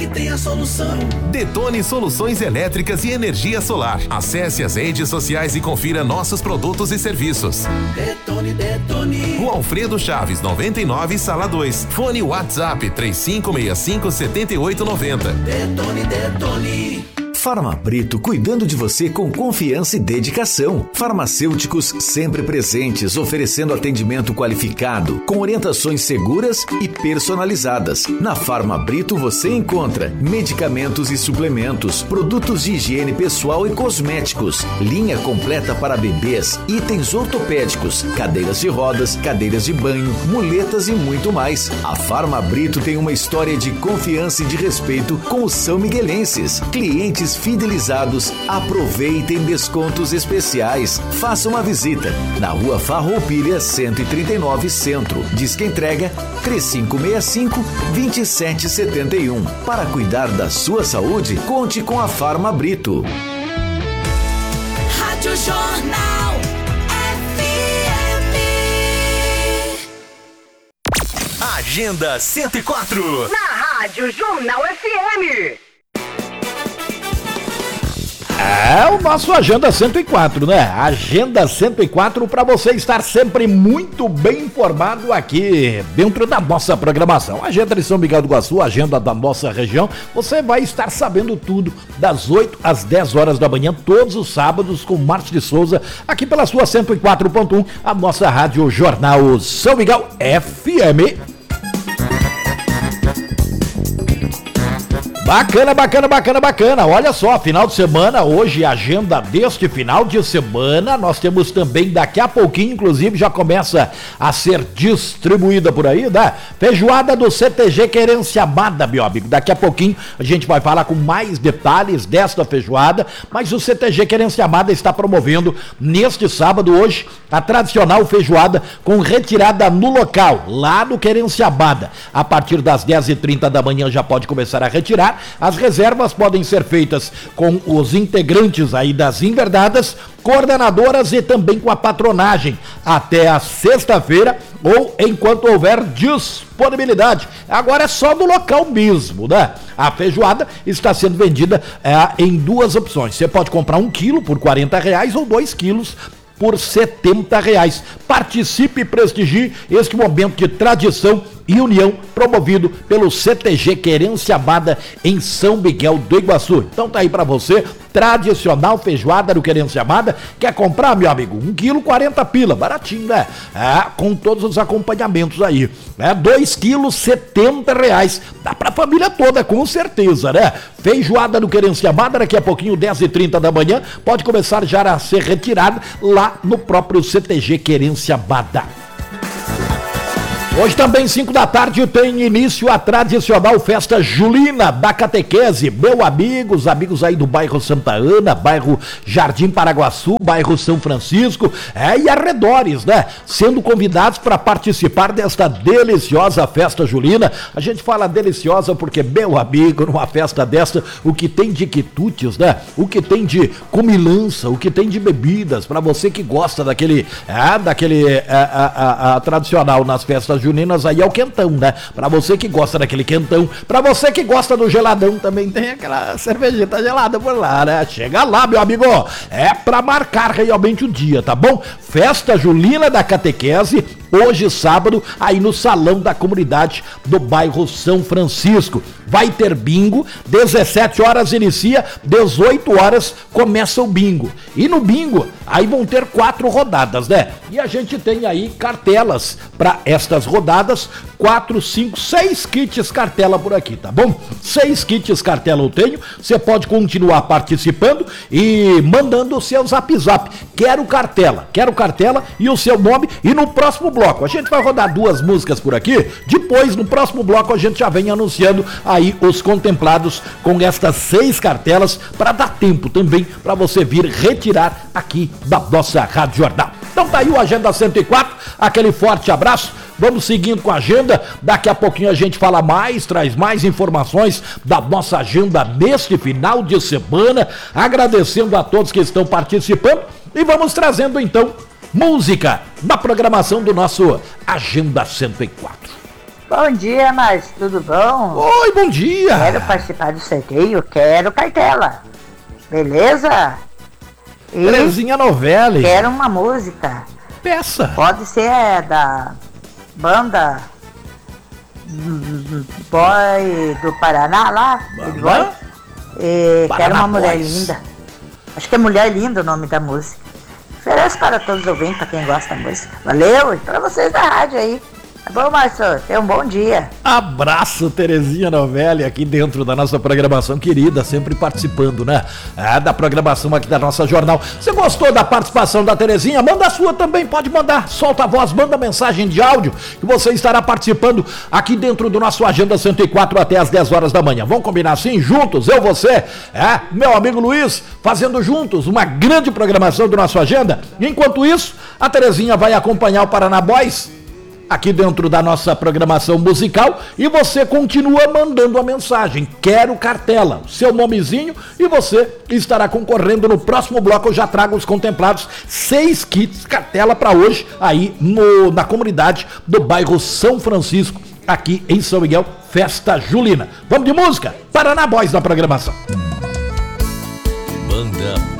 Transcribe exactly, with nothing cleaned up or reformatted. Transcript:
que tem a solução. Detone Soluções Elétricas e Energia Solar. Acesse as redes sociais e confira nossos produtos e serviços. Detone, detone. Rua Alfredo Chaves, noventa e nove, sala dois. Fone WhatsApp três cinco seis cinco sete oito nove zero. Detone, detone. Farma Brito, cuidando de você com confiança e dedicação. Farmacêuticos sempre presentes, oferecendo atendimento qualificado, com orientações seguras e personalizadas. Na Farma Brito você encontra medicamentos e suplementos, produtos de higiene pessoal e cosméticos, linha completa para bebês, itens ortopédicos, cadeiras de rodas, cadeiras de banho, muletas e muito mais. A Farma Brito tem uma história de confiança e de respeito com os são miguelenses. Clientes fidelizados, aproveitem descontos especiais. Faça uma visita na Rua Farroupilha cento e trinta e nove Centro. Disque entrega três cinco seis cinco, dois sete sete um. Para cuidar da sua saúde, conte com a Farma Brito. Rádio Jornal F M. Agenda cento e quatro. Na Rádio Jornal F M. É o nosso Agenda cento e quatro, né? Agenda cento e quatro para você estar sempre muito bem informado aqui dentro da nossa programação. Agenda de São Miguel do Iguaçu, agenda da nossa região. Você vai estar sabendo tudo das oito às dez horas da manhã, todos os sábados, com Márcio de Souza, aqui pela sua cento e quatro ponto um, a nossa Rádio Jornal São Miguel F M. Bacana, bacana, bacana, bacana. Olha só, final de semana, hoje, agenda deste final de semana, nós temos também daqui a pouquinho, inclusive já começa a ser distribuída por aí, né? Feijoada do C T G Querência Amada, meu amigo. Daqui a pouquinho a gente vai falar com mais detalhes desta feijoada, mas o C T G Querência Amada está promovendo neste sábado, hoje, a tradicional feijoada com retirada no local, lá no Querência Amada. A partir das dez e trinta da manhã já pode começar a retirar. As reservas podem ser feitas com os integrantes aí das enverdadas, coordenadoras e também com a patronagem até a sexta-feira ou enquanto houver disponibilidade. Agora é só no local mesmo, né? A feijoada está sendo vendida é, em duas opções. Você pode comprar um quilo por quarenta reais ou dois quilos por setenta reais. Participe e prestigie este momento de tradição e união promovido pelo C T G Querência Amada em São Miguel do Iguaçu. Então tá aí pra você, tradicional feijoada do Querência Amada. Quer comprar, meu amigo? Um quilo, quarenta pila, baratinho, né? É, com todos os acompanhamentos aí. É, dois quilos, setenta reais. Dá pra família toda, com certeza, né? Feijoada do Querência Amada, daqui a pouquinho, dez e trinta da manhã, pode começar já a ser retirada lá no próprio C T G Querência Amada. Hoje também, cinco da tarde, tem início a tradicional festa julina da catequese. Meu amigos, amigos aí do bairro Santa Ana, bairro Jardim Paraguaçu, bairro São Francisco, é, e arredores, né? Sendo convidados para participar desta deliciosa festa julina. A gente fala deliciosa porque, meu amigo, numa festa desta, o que tem de quitutes, né? O que tem de comilança, o que tem de bebidas, para você que gosta daquele, é, daquele é, a, a, a, tradicional nas festas juninas, aí é o quentão, né? Pra você que gosta daquele quentão, pra você que gosta do geladão, também tem aquela cervejita gelada por lá, né? Chega lá, meu amigo, é pra marcar realmente o dia, tá bom? Festa julina da catequese, hoje sábado, aí no salão da comunidade do bairro São Francisco. Vai ter bingo, dezessete horas inicia, dezoito horas começa o bingo. E no bingo, aí vão ter quatro rodadas, né? E a gente tem aí cartelas para estas rodadas, quatro, cinco, seis kits cartela por aqui, tá bom? Seis kits cartela eu tenho, você pode continuar participando e mandando o seu zap zap. Quero cartela, quero cartela e o seu nome, e no próximo bloco, a gente vai rodar duas músicas por aqui, depois no próximo bloco a gente já vem anunciando aí os contemplados com estas seis cartelas, para dar tempo também para você vir retirar aqui da nossa Rádio Jornal. Então tá aí o Agenda cento e quatro, aquele forte abraço, vamos seguindo com a agenda, daqui a pouquinho a gente fala mais, traz mais informações da nossa agenda neste final de semana, agradecendo a todos que estão participando e vamos trazendo então música na programação do nosso Agenda cento e quatro. Bom dia, mas tudo bom? Oi, bom dia. Quero participar do sorteio, quero cartela. Beleza? E Terezinha Novelli. quero uma música. Peça. Pode ser da banda Boy do Paraná lá. Bad Boy. E Paraná quero uma mulher Boys. linda. Acho que é Mulher Linda o nome da música. Ofereço para todos os ouvintes, para quem gosta da música. Valeu, e para vocês da rádio aí. Tá bom, Márcio? Tenha um bom dia. Abraço, Terezinha Novelli, aqui dentro da nossa programação querida, sempre participando, né? É, da programação aqui da nossa jornal. Você gostou da participação da Terezinha? Manda a sua também, pode mandar. Solta a voz, manda mensagem de áudio que você estará participando aqui dentro do nosso Agenda cento e quatro até às dez horas da manhã. Vamos combinar assim, juntos, eu, você, é, meu amigo Luiz, fazendo juntos uma grande programação do nosso Agenda. Enquanto isso, a Terezinha vai acompanhar o Paraná Boys aqui dentro da nossa programação musical e você continua mandando a mensagem, quero cartela, seu nomezinho, e você estará concorrendo no próximo bloco. Eu já trago os contemplados, seis kits cartela para hoje aí no, na comunidade do bairro São Francisco, aqui em São Miguel, Festa Julina. Vamos de música? Paraná Boys na programação. Banda